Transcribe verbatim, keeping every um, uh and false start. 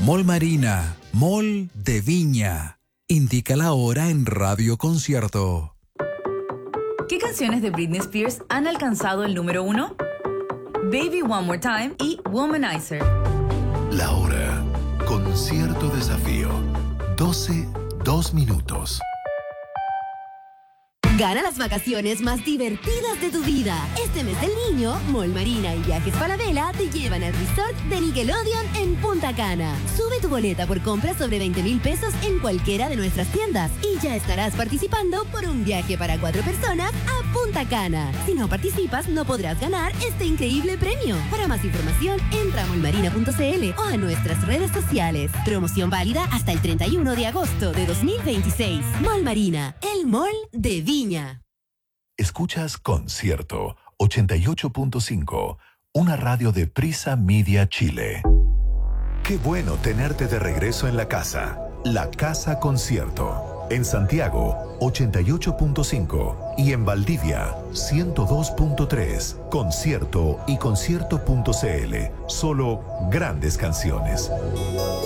Mall Marina, Mall de Viña. Indica la hora en Radio Concierto. ¿Qué canciones de Britney Spears han alcanzado el número uno? Baby One More Time y Womanizer. La hora. Concierto Desafío. doce, dos minutos. Gana las vacaciones más divertidas de tu vida. Este mes del niño, Mall Marina y Viajes Falabella te llevan al resort de Nickelodeon en Punta Cana. Sube tu boleta por compras sobre veinte mil pesos en cualquiera de nuestras tiendas y ya estarás participando por un viaje para cuatro personas a Punta Cana. Si no participas, no podrás ganar este increíble premio. Para más información, entra a mall marina punto c l o a nuestras redes sociales. Promoción válida hasta el treinta y uno de agosto de dos mil veintiséis. Mall Marina, el mall de Viña. Escuchas Concierto ochenta y ocho punto cinco, una radio de Prisa Media Chile. Qué bueno tenerte de regreso en la casa. La Casa Concierto. En Santiago, ochenta y ocho punto cinco y en Valdivia, ciento dos punto tres. Concierto y concierto punto c l. Solo grandes canciones.